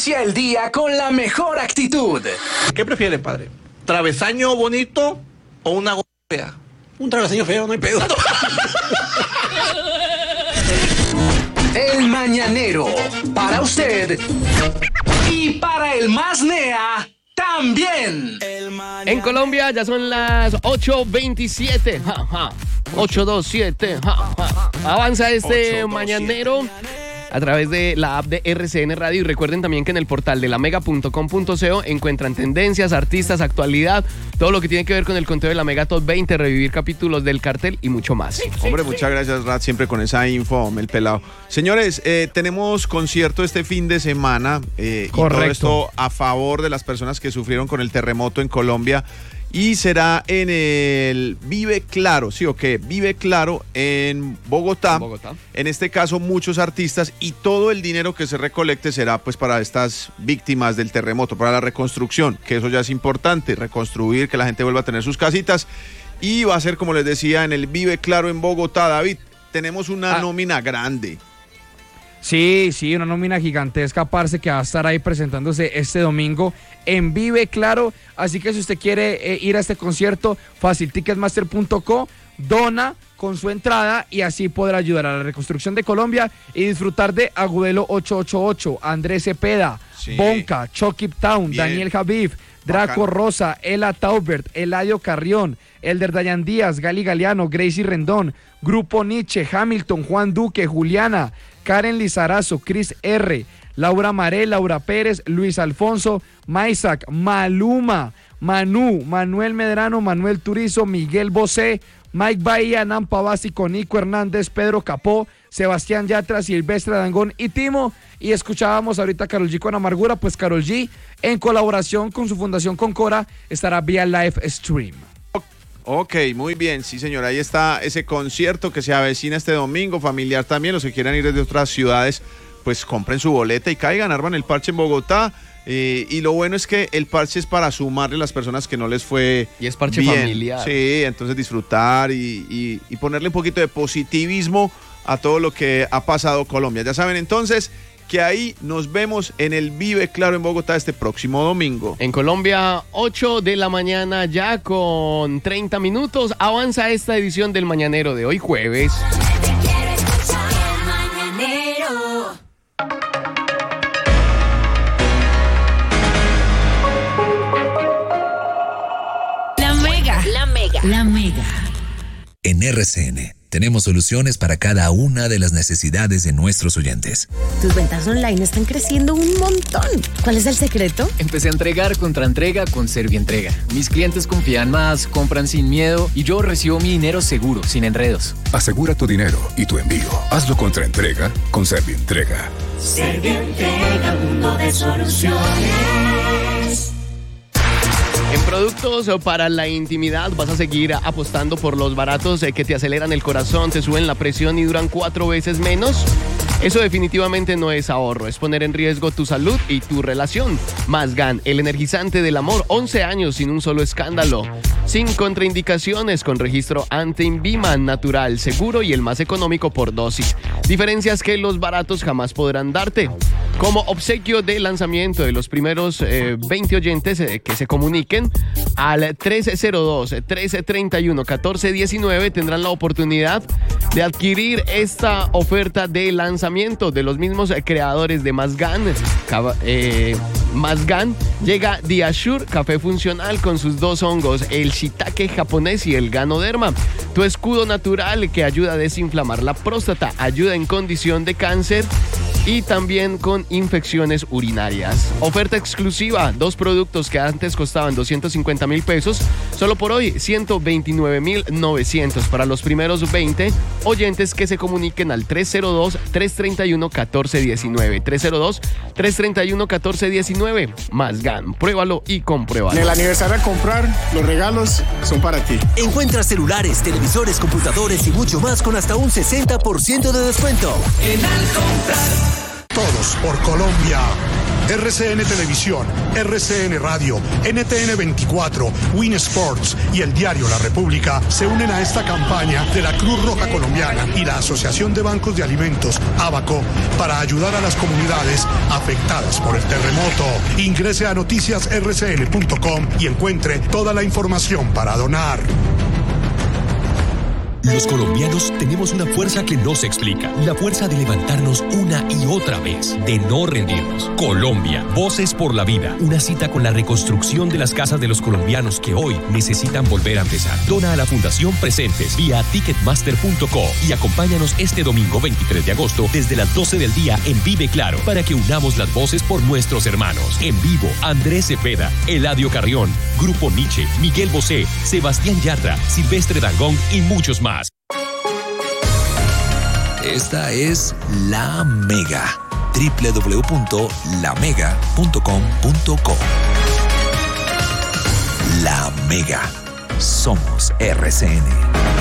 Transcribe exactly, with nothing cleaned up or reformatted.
Inicia el día con la mejor actitud. ¿Qué prefiere, padre? ¿Travesaño bonito o una gorra fea? Un travesaño feo, no hay pedo. El Mañanero, para usted y para el más nea también. En Colombia ya son las ocho veintisiete. Ja, ja. ocho veintisiete. Ja, ja. Avanza este Mañanero a través de la app de R C N Radio, y recuerden también que en el portal de la mega punto com punto co encuentran tendencias, artistas, actualidad, todo lo que tiene que ver con el conteo de la Mega Top veinte, revivir capítulos del cartel y mucho más. Sí, Hombre, sí, muchas sí. gracias, Rat, siempre con esa info, el pelado. Señores, eh, tenemos concierto este fin de semana, eh, y todo esto a favor de las personas que sufrieron con el terremoto en Colombia. Y será en el Vive Claro, ¿sí o qué? Vive Claro en Bogotá. en Bogotá. En este caso, muchos artistas, y todo el dinero que se recolecte será pues para estas víctimas del terremoto, para la reconstrucción, que eso ya es importante, reconstruir, que la gente vuelva a tener sus casitas. Y va a ser, como les decía, en el Vive Claro en Bogotá. David, tenemos una ah. nómina grande. Sí, sí, una nómina gigantesca, parce, que va a estar ahí presentándose este domingo en Vive Claro. Así que si usted quiere eh, ir a este concierto, fácil, ticketmaster punto co, dona con su entrada y así podrá ayudar a la reconstrucción de Colombia y disfrutar de Agudelo ochocientos ochenta y ocho, Andrés Cepeda, sí. Bonca, Chucky Town, Bien. Daniel Javif, Draco Bacano. Rosa, Ela Taubert, Eladio Carrión, Elder Dayan Díaz, Gali Galeano, Gracie Rendón, Grupo Nietzsche, Hamilton, Juan Duque, Juliana, Karen Lizarazo, Chris R., Laura Maré, Laura Pérez, Luis Alfonso, Maisac, Maluma, Manu, Manuel Medrano, Manuel Turizo, Miguel Bosé, Mike Bahía, Nampa Básico, Nico Hernández, Pedro Capó, Sebastián Yatra, Silvestre Dangón y Timo. Y escuchábamos ahorita a Karol G con Amargura, pues Karol G, en colaboración con su fundación Concora, estará vía live stream. Ok, muy bien, sí señor, ahí está ese concierto que se avecina este domingo, familiar también. Los que quieran ir desde otras ciudades, pues compren su boleta y caigan, arman el parche en Bogotá. Eh, y lo bueno es que el parche es para sumarle a las personas que no les fue y es parche bien. familiar. Sí, entonces disfrutar y, y, y ponerle un poquito de positivismo a todo lo que ha pasado Colombia. Ya saben entonces que ahí nos vemos en el Vive Claro en Bogotá este próximo domingo. En Colombia, ocho de la mañana ya con treinta minutos. Avanza esta edición del Mañanero de hoy jueves. La Mega. La Mega. La Mega. En R C N tenemos soluciones para cada una de las necesidades de nuestros oyentes. Tus ventas online están creciendo un montón. ¿Cuál es el secreto? Empecé a entregar contra entrega con Servientrega. Mis clientes confían más, compran sin miedo y yo recibo mi dinero seguro, sin enredos. Asegura tu dinero y tu envío. Hazlo contra entrega con Servientrega. Servientrega, mundo de soluciones. En productos para la intimidad vas a seguir apostando por los baratos que te aceleran el corazón, te suben la presión y duran cuatro veces menos. Eso definitivamente no es ahorro, es poner en riesgo tu salud y tu relación. Masgan, el energizante del amor, once años sin un solo escándalo. Sin contraindicaciones, con registro ante INVIMA, natural, seguro y el más económico por dosis. Diferencias que los baratos jamás podrán darte. Como obsequio de lanzamiento de los primeros eh, veinte oyentes eh, que se comuniquen al tres cero dos, tres tres uno, uno cuatro uno nueve tendrán la oportunidad de adquirir esta oferta de lanzamiento de los mismos creadores de Masgan. Eh, Masgan llega Diashur, café funcional con sus dos hongos, el shiitake japonés y el ganoderma. Tu escudo natural que ayuda a desinflamar la próstata, ayuda en condición de cáncer y también con infecciones urinarias. Oferta exclusiva, dos productos que antes costaban doscientos cincuenta mil pesos, solo por hoy ciento veintinueve mil novecientos para los primeros veinte oyentes que se comuniquen al tres cero dos, tres tres uno, uno cuatro uno nueve, tres cero dos, tres tres uno, uno cuatro uno nueve. Masgan, pruébalo y compruébalo. En el aniversario a comprar, los regalos son para ti. Encuentra celulares, televisores, computadores y mucho más con hasta un sesenta por ciento de descuento. En Al Comprar. Todos por Colombia. R C N Televisión, R C N Radio, N T N veinticuatro, Win Sports y el diario La República se unen a esta campaña de la Cruz Roja Colombiana y la Asociación de Bancos de Alimentos, ABACO, para ayudar a las comunidades afectadas por el terremoto. Ingrese a noticias r c n punto com y encuentre toda la información para donar. Los colombianos tenemos una fuerza que no se explica. La fuerza de levantarnos una y otra vez, de no rendirnos. Colombia, Voces por la Vida. Una cita con la reconstrucción de las casas de los colombianos que hoy necesitan volver a empezar. Dona a la Fundación Presentes vía ticketmaster punto co y acompáñanos este domingo veintitrés de agosto desde las doce del día en Vive Claro para que unamos las voces por nuestros hermanos. En vivo, Andrés Cepeda, Eladio Carrión, Grupo Nietzsche, Miguel Bosé, Sebastián Yatra, Silvestre Dangond y muchos más. Esta es La Mega. doble u doble u doble u punto la mega punto com punto co. La Mega. Somos R C N.